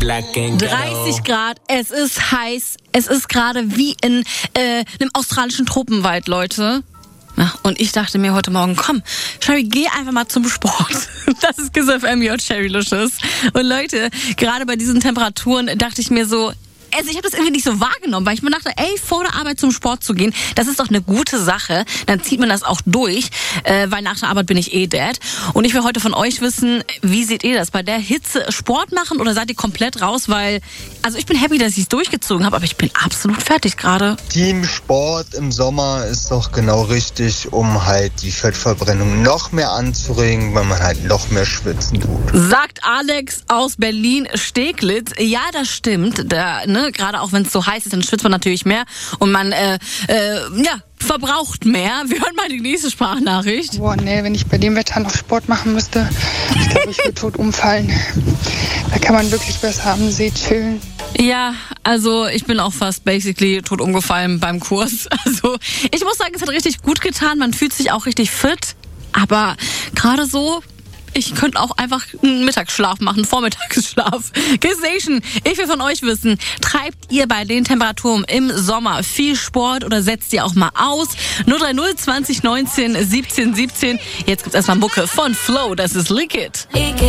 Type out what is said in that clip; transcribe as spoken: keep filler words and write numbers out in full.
dreißig Grad, es ist heiß, es ist gerade wie in äh, einem australischen Tropenwald, Leute. Ja, und ich dachte mir heute Morgen, komm, Sherry, geh einfach mal zum Sport. Das ist Kiss F M, your Sherry Licious. Und Leute, gerade bei diesen Temperaturen dachte ich mir so, also ich habe das irgendwie nicht so wahrgenommen, weil ich mir dachte, ey, vor der Arbeit zum Sport zu gehen, das ist doch eine gute Sache. Dann zieht man das auch durch, äh, weil nach der Arbeit bin ich eh dead. Und ich will heute von euch wissen, wie seht ihr das? Bei der Hitze Sport machen oder seid ihr komplett raus? Weil, also ich bin happy, dass ich es durchgezogen habe, aber ich bin absolut fertig gerade. Teamsport im Sommer ist doch genau richtig, um halt die Fettverbrennung noch mehr anzuregen, weil man halt noch mehr schwitzen tut. Sagt Alex aus Berlin-Steglitz. Ja, das stimmt. Da, ne, gerade auch wenn es so heiß ist, dann schwitzt man natürlich mehr und man äh, äh, ja, verbraucht mehr. Wir hören mal die nächste Sprachnachricht. Boah, nee, wenn ich bei dem Wetter noch Sport machen müsste, ich glaube, ich würde tot umfallen. Da kann man wirklich besser am See chillen. Ja, also ich bin auch fast basically tot umgefallen beim Kurs. Also ich muss sagen, es hat richtig gut getan. Man fühlt sich auch richtig fit. Aber gerade so, ich könnte auch einfach einen Mittagsschlaf machen, einen Vormittagsschlaf. Kiss Nation, ich will von euch wissen, treibt ihr bei den Temperaturen im Sommer viel Sport oder setzt ihr auch mal aus? null drei null zwanzig neunzehn siebzehn siebzehn. Jetzt gibt's erstmal Mucke von Flow, das ist Lick It.